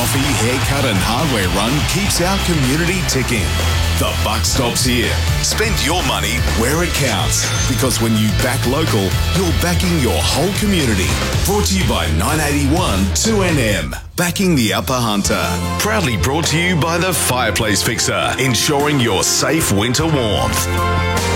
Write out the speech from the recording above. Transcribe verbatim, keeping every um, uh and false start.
coffee, haircut and hardware run keeps our community ticking. The buck stops here. Spend your money where it counts, because when you back local, you're backing your whole community. Brought to you by nine eighty-one two N M. Backing the Upper Hunter. Proudly brought to you by the Fireplace Fixer, ensuring your safe winter warmth.